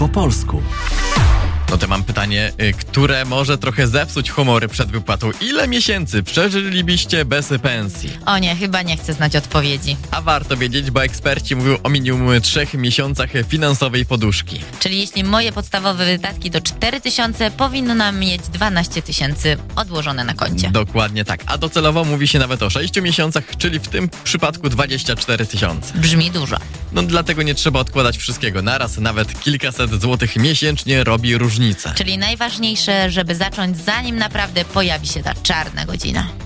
po polsku. No to mam pytanie, które może trochę zepsuć humory przed wypłatą. Ile miesięcy przeżylibyście bez pensji? O nie, chyba nie chcę znać odpowiedzi. A warto wiedzieć, bo eksperci mówią o minimum 3 miesiącach finansowej poduszki. Czyli jeśli moje podstawowe wydatki to 4000, powinnam mieć 12 000 odłożone na koncie. Dokładnie tak. A docelowo mówi się nawet o 6 miesiącach, czyli w tym przypadku 24 000. Brzmi dużo. No dlatego nie trzeba odkładać wszystkiego naraz. Nawet kilkaset złotych miesięcznie robi różnicę. Czyli najważniejsze, żeby zacząć, zanim naprawdę pojawi się ta czarna godzina.